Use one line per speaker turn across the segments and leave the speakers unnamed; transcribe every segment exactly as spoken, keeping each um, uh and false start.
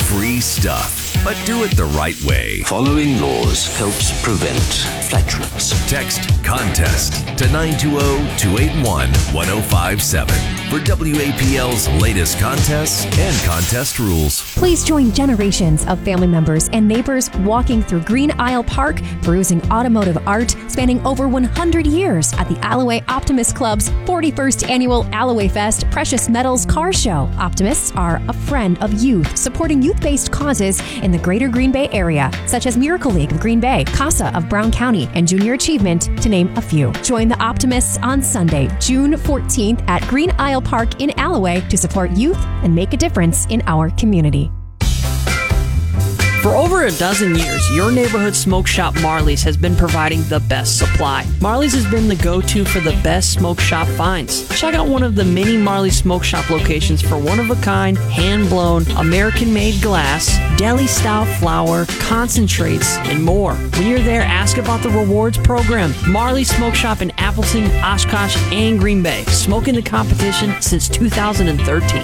Free stuff, but do it the right way.
Following laws helps prevent flatulence.
Text contest to nine two zero, two eight one, one zero five seven for W A P L's latest contests and contest rules.
Please join generations of family members and neighbors walking through Green Isle Park, perusing automotive art spanning over one hundred years at the Alloway Optimist Club's forty-first annual Alloway Fest Precious Metals Car Show. Optimists are a friend of youth, supporting youth-based causes in the greater Green Bay area, such as Miracle League of Green Bay, CASA of Brown County, and Junior Achievement, to name a few. Join the Optimists on Sunday, June fourteenth at Green Isle Park in Alloway to support youth and make a difference in our community.
For over a dozen years, your neighborhood smoke shop Marley's has been providing the best supply. Marley's has been the go-to for the best smoke shop finds. Check out one of the many Marley's smoke shop locations for one-of-a-kind, hand-blown, American-made glass, deli-style flour, concentrates, and more. When you're there, ask about the rewards program. Marley's Smoke Shop in Appleton, Oshkosh, and Green Bay. Smoking the competition since two thousand thirteen.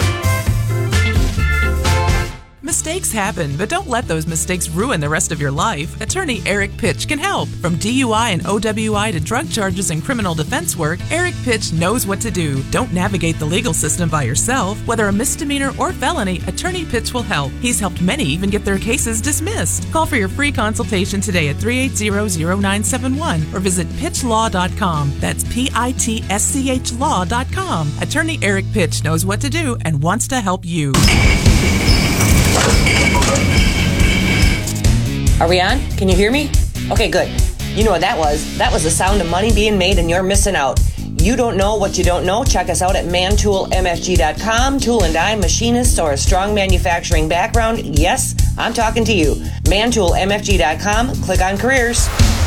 Mistakes happen, but don't let those mistakes ruin the rest of your life. Attorney Eric Pitch can help. From D U I and O W I to drug charges and criminal defense work, Eric Pitch knows what to do. Don't navigate the legal system by yourself. Whether a misdemeanor or felony, Attorney Pitch will help. He's helped many even get their cases dismissed. Call for your free consultation today at three eight zero, zero nine seven one or visit pitch law dot com. That's P I T S C H law dot com. Attorney Eric Pitch knows what to do and wants to help you.
Are we on? Can you hear me? Okay, good. You know what that was. That was the sound of money being made and you're missing out. You don't know what you don't know? Check us out at mantool M F G dot com. Tool and die machinist or a strong manufacturing background? Yes, I'm talking to you. mantool M F G dot com. Click on careers.